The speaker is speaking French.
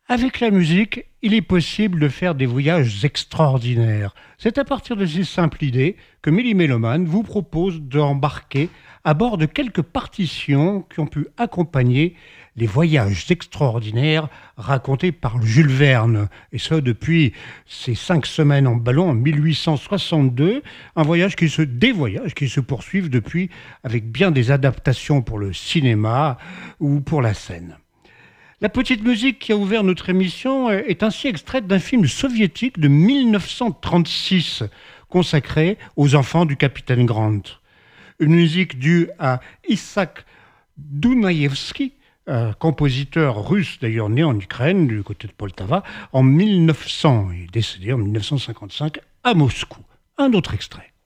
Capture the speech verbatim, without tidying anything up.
Avec la musique, il est possible de faire des voyages extraordinaires. C'est à partir de ces simples idées que Méli-Méloman vous propose d'embarquer à bord de quelques partitions qui ont pu accompagner les voyages extraordinaires racontés par Jules Verne. Et ce, depuis ses cinq semaines en ballon en mille huit cent soixante-deux, un voyage qui se, des voyages qui se poursuivent depuis avec bien des adaptations pour le cinéma ou pour la scène. La petite musique qui a ouvert notre émission est ainsi extraite d'un film soviétique de mille neuf cent trente-six consacré aux enfants du capitaine Grant. Une musique due à Isaac Dounaïevski, un compositeur russe d'ailleurs né en Ukraine, du côté de Poltava, en mille neuf cents et décédé en mille neuf cent cinquante-cinq à Moscou. Un autre extrait.